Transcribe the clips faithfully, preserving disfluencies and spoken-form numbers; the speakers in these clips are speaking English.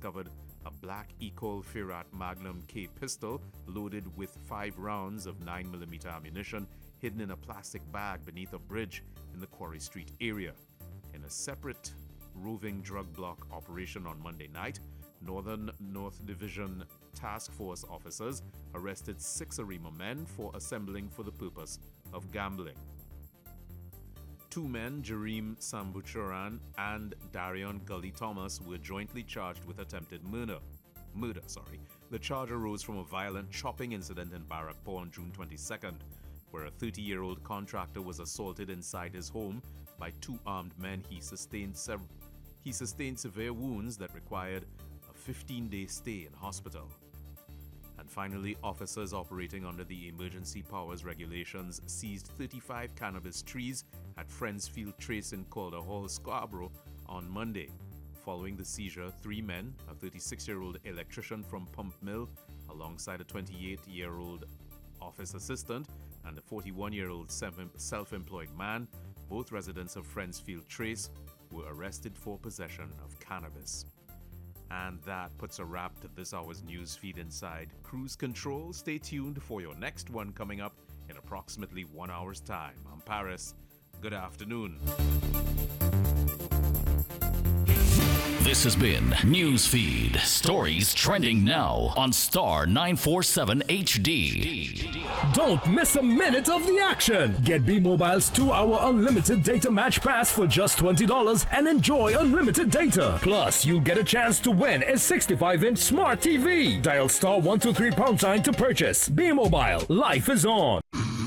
discovered a black Ecol Firat Magnum K pistol loaded with five rounds of nine millimeter ammunition hidden in a plastic bag beneath a bridge in the Quarry Street area. In a separate roving drug block operation on Monday night, Northern North Division Task Force officers arrested six Arima men for assembling for the purpose of gambling. Two men, Jareem Sambuchuran and Darion Gully Thomas, were jointly charged with attempted murder. Murder, sorry. The charge arose from a violent chopping incident in Barrackpore on June twenty-second, where a thirty-year-old contractor was assaulted inside his home by two armed men. He sustained sev- he sustained severe wounds that required a fifteen-day stay in hospital. And finally, officers operating under the Emergency Powers Regulations seized thirty-five cannabis trees at Friendsfield Trace in Calder Hall, Scarborough on Monday. Following the seizure, three men, a thirty-six-year-old electrician from Pump Mill, alongside a twenty-eight-year-old office assistant, and a forty-one-year-old self-employed man, both residents of Friendsfield Trace, were arrested for possession of cannabis. And that puts a wrap to this hour's news feed inside Cruise Control. Stay tuned for your next one coming up in approximately one hour's time. I'm Paris. Good afternoon. This has been Newsfeed. Stories trending now on Star nine forty-seven H D. Don't miss a minute of the action. Get B-Mobile's two-hour unlimited data match pass for just twenty dollars and enjoy unlimited data. Plus, you'll get a chance to win a sixty-five inch smart T V. Dial star one two three pound sign to purchase. B-Mobile. Life is on.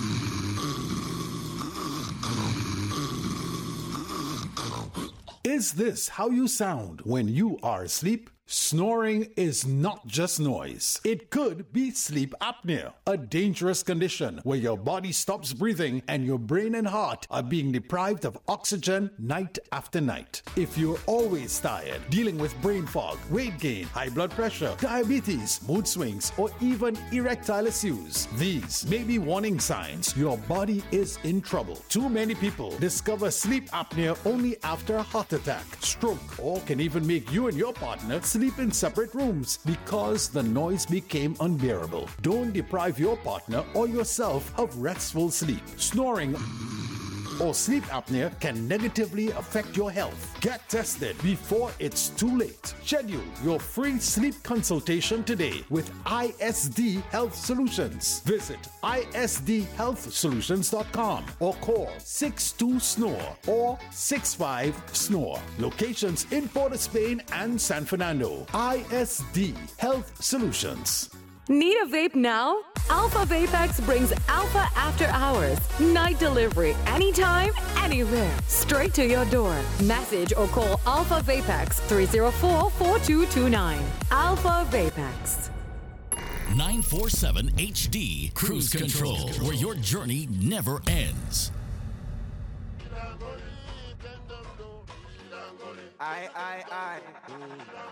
Is this how you sound when you are asleep? Snoring is not just noise. It could be sleep apnea, a dangerous condition where your body stops breathing and your brain and heart are being deprived of oxygen night after night. If you're always tired, dealing with brain fog, weight gain, high blood pressure, diabetes, mood swings, or even erectile issues, these may be warning signs your body is in trouble. Too many people discover sleep apnea only after a heart attack, stroke, or can even make you and your partner sleep in separate rooms because the noise became unbearable. Don't deprive your partner or yourself of restful sleep. Snoring or sleep apnea can negatively affect your health. Get tested before it's too late. Schedule your free sleep consultation today with I S D Health Solutions. Visit I S D health solutions dot com or call six two snore or six five snore. Locations in Port of Spain and San Fernando. I S D Health Solutions. Need a vape now? Alpha Vapex brings Alpha After Hours. Night delivery anytime, anywhere. Straight to your door. Message or call Alpha Vapex three oh four, four two two nine. Alpha Vapex. nine forty-seven H D Cruise Control, where your journey never ends. I, I, I.